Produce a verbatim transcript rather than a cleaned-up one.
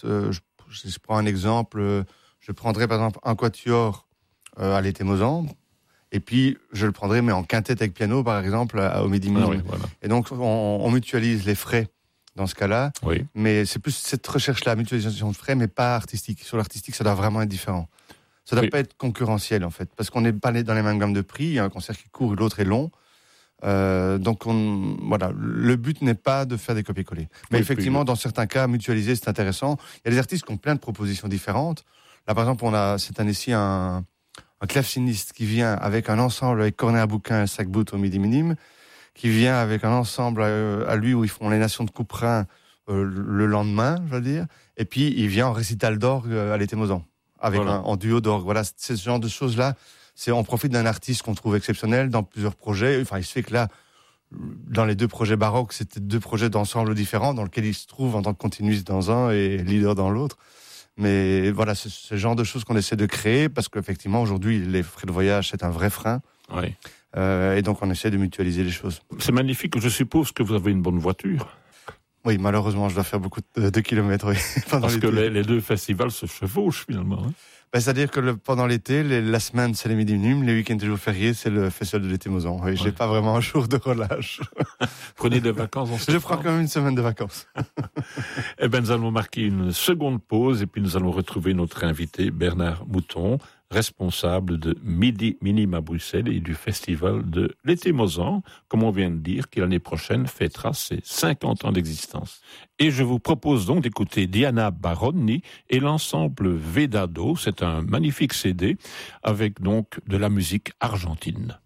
Euh, je, si je prends un exemple, euh, je prendrais par exemple un quatuor euh, à l'été Mozan, et puis je le prendrais mais en quintette avec piano par exemple à, au Midi Minime. Ah oui, voilà. Et donc on, on mutualise les frais dans ce cas-là, oui. mais c'est plus cette recherche-là, mutualisation de frais, mais pas artistique. Sur l'artistique, ça doit vraiment être différent. Ça doit oui. pas être concurrentiel en fait, parce qu'on n'est pas dans les mêmes gammes de prix. Il y a un concert qui court, l'autre est long. Euh, donc on, voilà, le but n'est pas de faire des copier-coller. Mais oui, effectivement, puis... dans certains cas, mutualiser c'est intéressant. Il y a des artistes qui ont plein de propositions différentes. Là, par exemple, on a cette année-ci un, un claveciniste qui vient avec un ensemble avec cornet à bouquin et sac boot au Midi Minime, qui vient avec un ensemble à, à lui où ils font les Nations de Couperin euh, le lendemain, je veux dire. Et puis il vient en récital d'orgue à l'été Mozan avec voilà. un en duo d'orgue. Voilà, c'est ce genre de choses là. C'est, on profite d'un artiste qu'on trouve exceptionnel dans plusieurs projets. Enfin, il se fait que là, dans les deux projets baroques, c'était deux projets d'ensemble différents dans lesquels il se trouve en tant que continuiste dans un et leader dans l'autre. Mais voilà, c'est ce genre de choses qu'on essaie de créer parce qu'effectivement, aujourd'hui, les frais de voyage, c'est un vrai frein. Oui. Euh, et donc, on essaie de mutualiser les choses. C'est magnifique. Je suppose que vous avez une bonne voiture. Oui, malheureusement, je dois faire beaucoup de, de kilomètres. Oui, pendant parce l'été. que les, les deux festivals se chevauchent finalement. Hein. Ben, c'est-à-dire que le, pendant l'été, les, la semaine, c'est les Midi Minime, les week-ends et jours fériés, c'est le festival de l'été Mozan. Oui, ouais. J'ai pas vraiment un jour de relâche. Prenez des vacances en septembre. Je prends quand même une semaine de vacances. Eh ben, nous allons marquer une seconde pause et puis nous allons retrouver notre invité Bernard Mouton, responsable de Midi Minime à Bruxelles et du festival de l'été Mozan, comme on vient de dire, qui l'année prochaine fêtera ses cinquante ans d'existence. Et je vous propose donc d'écouter Diana Baroni et l'ensemble Vedado. C'est un magnifique C D avec donc de la musique argentine.